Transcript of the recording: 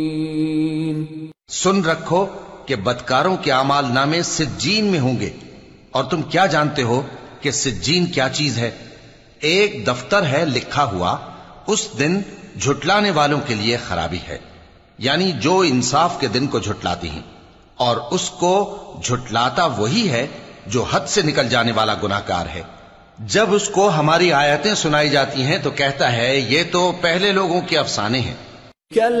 सुन रखो कि बदकारों के आमाल नामे सिज्जीन में होंगे, और तुम क्या जानते हो कि सिज्जीन क्या चीज है? एक दफ्तर है लिखा हुआ, उस दिन झुटलाने वालों के लिए खराबी है, यानी जो इंसाफ के दिन को झुटलाती हैं, और उसको झुटलाता वही है जो हद से निकल जाने वाला गुनाहगार है। जब उसको हमारी आयतें सुनाई जाती हैं तो कहता है ये तो पहले लोगों के अफसाने हैं।